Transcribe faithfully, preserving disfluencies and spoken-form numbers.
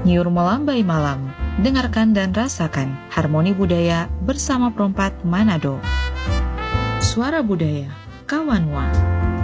Nyiur melambai malam, dengarkan dan rasakan harmoni budaya bersama Perompak Manado. Suara Budaya, Kawanwa.